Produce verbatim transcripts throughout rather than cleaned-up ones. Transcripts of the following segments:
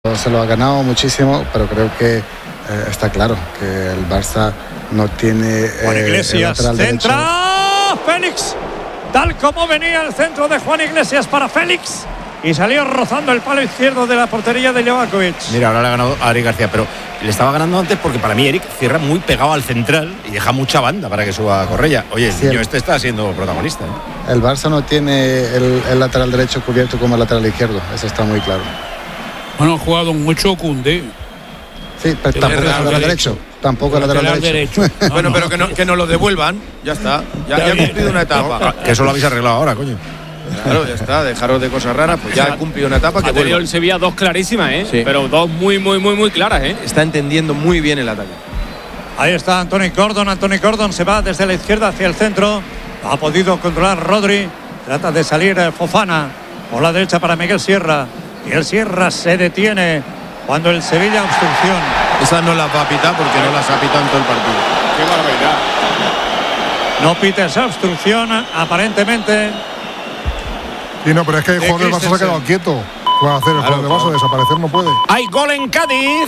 Se lo ha ganado muchísimo, pero creo que eh, está claro que el Barça no tiene eh, Juan Iglesias, el lateral centra derecho. Félix, tal como venía el centro de Juan Iglesias para Félix y salió rozando el palo izquierdo de la portería de Livakovic. Mira, ahora le ha ganado a Eric García, pero le estaba ganando antes porque para mí Eric cierra muy pegado al central y deja mucha banda para que suba Correia. Oye, el niño este está siendo protagonista, ¿eh? El Barça no tiene el, el lateral derecho cubierto como el lateral izquierdo, eso está muy claro. Bueno, ha jugado mucho Koundé. Sí, pero tampoco es lateral derecho. derecho. Tampoco es lateral, lateral derecho. derecho. No, bueno, no, pero que no, que no lo devuelvan. Ya está. Ya, ya ha cumplido una etapa. Que eso lo habéis arreglado ahora, coño. Claro, ya está. Dejaros de cosas raras. Pues ya ha cumplido una etapa. Que ha tenido el Sevilla dos clarísimas, ¿eh? Sí. Pero dos muy, muy, muy, muy claras, ¿eh? Está entendiendo muy bien el ataque. Ahí está Anthony Gordon. Anthony Gordon se va desde la izquierda hacia el centro. Ha podido controlar Rodri. Trata de salir Fofana. Por la derecha para Miguel Sierra. Miguel Sierra se detiene cuando el Sevilla obstrucción. Esa no las va a pitar porque no las ha pitado en todo el partido. Qué barbaridad. No pita esa obstrucción, aparentemente. Y no, pero es que el jugador del Barça se ha quedado quieto. ¿Qué va a hacer el jugador del Barça? Desaparecer no puede. ¡Hay gol en Cádiz!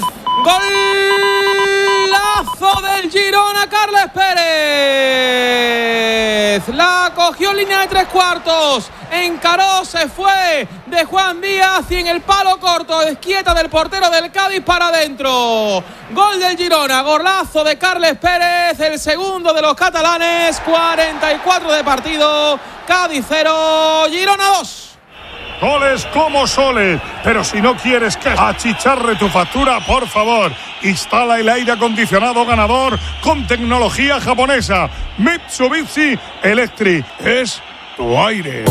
¡Golazo del Girona, Carles Pérez! La cogió en línea de tres cuartos. Encaró, se fue de Juan Díaz y en el palo corto, desquieta del portero del Cádiz para adentro. Gol del Girona, golazo de Carles Pérez, el segundo de los catalanes. cuarenta y cuatro de partido. Cádiz cero, Girona dos. Goles como soles, pero si no quieres que achicharre tu factura, por favor, instala el aire acondicionado ganador con tecnología japonesa. Mitsubishi Electric es tu aire.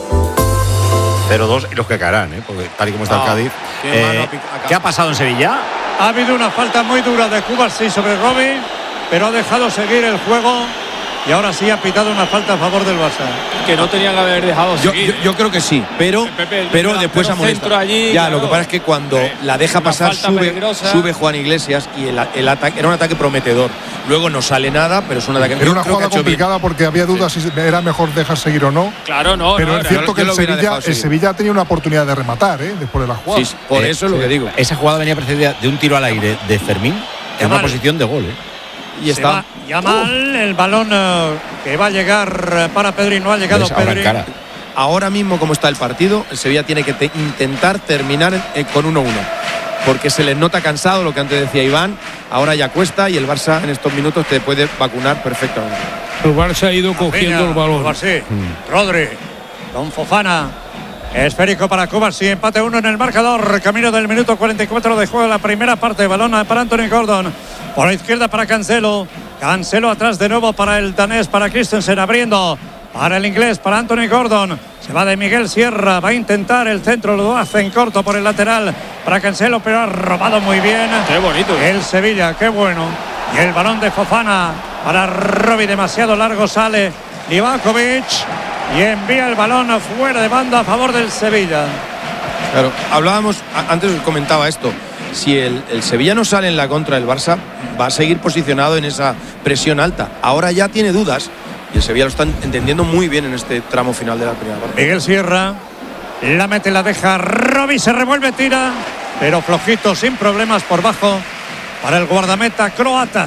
cero dos y los que caerán, ¿eh? Porque tal y como está no, el Cádiz. Eh, ¿Qué ha pasado en Sevilla? Ha habido una falta muy dura de Cubarsí sobre Robin, pero ha dejado seguir el juego. Y ahora sí ha pitado una falta a favor del Barça. Que no tenían que haber dejado yo, seguir. Yo, yo creo que sí, pero, Pepe, pero después ha molestado. Allí, ya, claro. Lo que pasa es que cuando eh, la deja pasar sube, sube Juan Iglesias y el, el ataque era un ataque prometedor. Luego no sale nada, pero es un ataque. Era una jugada complicada bien. Porque había dudas sí. si era mejor dejar seguir o no. Claro, no. Pero no, es cierto yo, que yo el, Sevilla, el Sevilla ha tenido una oportunidad de rematar, ¿eh? Después de la jugada. Sí, por eh, eso es lo sí. que digo. Esa jugada venía precedida de un tiro al aire de Fermín en una posición de gol, ¿eh? Y está va, ya mal uh. el balón uh, que va a llegar para Pedri, no ha llegado Pedri. Ahora mismo como está el partido, el Sevilla tiene que te, intentar terminar eh, con uno uno, porque se les nota cansado, lo que antes decía Iván. Ahora ya cuesta y el Barça en estos minutos te puede vacunar perfectamente. El Barça ha ido cogiendo Peña, el balón. Cubarsí, mm. Rodri, Don Fofana. Esférico para Cubarsí, empate uno en el marcador. Camino del minuto cuarenta y cuatro de juego de la primera parte. Balón para Anthony Gordon. Por la izquierda para Cancelo. Cancelo atrás de nuevo para el danés, para Christensen abriendo. Para el inglés, para Anthony Gordon. Se va de Miguel Sierra. Va a intentar el centro, lo hace en corto por el lateral. Para Cancelo, pero ha robado muy bien. Qué bonito. El Sevilla, qué bueno. Y el balón de Fofana para Robbie, demasiado largo sale Livakovic. Y envía el balón fuera de banda a favor del Sevilla. Claro, hablábamos, antes os comentaba esto. Si el, el Sevilla no sale en la contra del Barça, va a seguir posicionado en esa presión alta. Ahora ya tiene dudas y el Sevilla lo está entendiendo muy bien en este tramo final de la primera parte. Miguel Sierra la mete, la deja. Robbie se revuelve, tira, pero flojito, sin problemas por bajo para el guardameta croata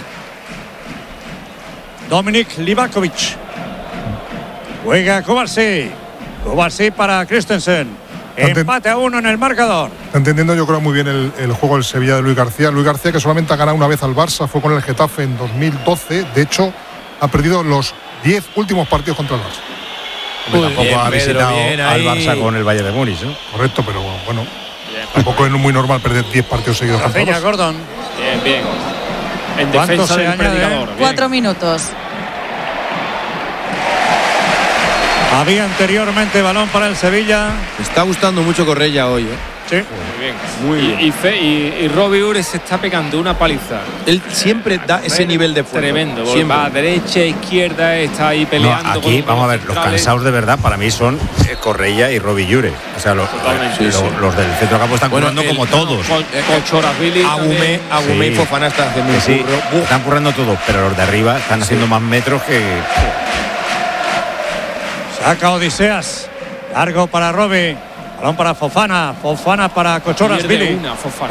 Dominik Livakovic. Juega Cubarsí. Cubarsí para Christensen. Empate a uno en el marcador. Está entendiendo yo creo muy bien el, el juego del Sevilla de Luis García. Luis García que solamente ha ganado una vez al Barça, fue con el Getafe en dos mil doce. De hecho, ha perdido los diez últimos partidos contra el Barça. Pues tampoco bien, ha visitado Pedro, al Barça con el Bayern de Múnich, ¿no? Correcto, pero bueno, bien, tampoco es muy normal perder diez partidos seguidos contra el Barça. Gordon. Bien, bien. En defensa del predicador. Cuatro minutos. Había anteriormente balón para el Sevilla. Me está gustando mucho Correia hoy, ¿eh? Sí. Muy bien. Muy bien. Y, y, Fe, y, y Robbie Ure se está pegando una paliza. Él siempre da ese nivel de fuerza. Tremendo. Siempre. Va a derecha, izquierda, está ahí peleando. No, aquí, con vamos a ver, los cansados de verdad para mí son eh, Correia y Robbie Ure. O sea, los, sí, los, sí. los del centro campo están bueno, currando el, como todos. Con, con Chorazvili. Agumé, Agumé sí. y Fofana están haciendo un sí, curro. Están currando todos, pero los de arriba están sí. haciendo más metros que. Saca Odiseas. Largo para Robbie. Balón para Fofana. Fofana para Chorazvili.